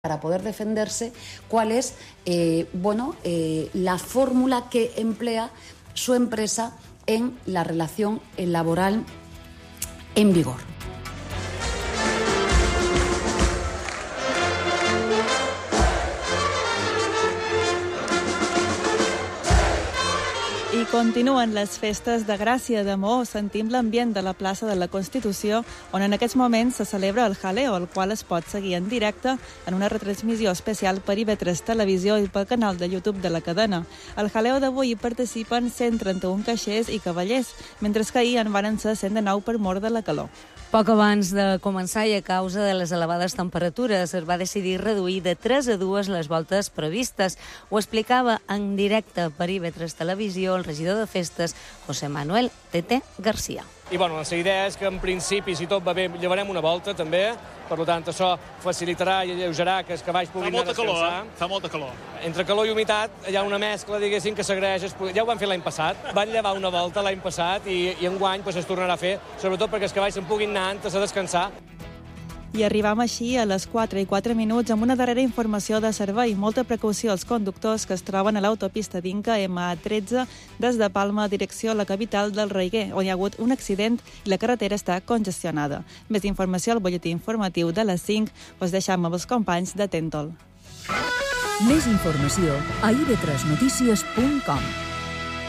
para poder defenderse, cuál es la fórmula que emplea su empresa en la relación laboral en vigor. I continuen les festes de Gràcia de Maó. Sentim l'ambient de la plaça de la Constitució, on en aquests moments se celebra el Jaleo, el qual es pot seguir en directe en una retransmissió especial per IB3 Televisió i pel canal de YouTube de la cadena. Al Jaleo d'avui hi participen 131 caixers i cavallers, mentre que ahir en van ser 109 per mort de la calor. Poc abans de començar i a causa de les elevades temperatures es va decidir reduir de 3 a 2 les voltes previstes. Ho explicava en directe per IB3 Televisió el regidor de festes, José Manuel Tete García. I la idea és que en principi, si tot va bé, llevarem una volta també, per tant això facilitarà i alleujarà que els cavalls puguin anar a descansar. Fa molta calor. Entre calor i humitat hi ha una mescla, diguéssim, que s'agraeix. Ja ho van fer l'any passat, van llevar una volta l'any passat i enguany es tornarà a fer, sobretot perquè els cavalls se'n puguin anar antes a descansar. I arribam així a les 4:04 amb una darrera informació de servei. Molta precaució als conductors que es troben a l'autopista d'Inca MA13 des de Palma direcció a la capital del Reiguer, on hi ha hagut un accident i la carretera està congestionada. Més informació al butlletí informatiu de les 5 us deixam amb els companys de Tentol. Més informació a ib3notícies.com.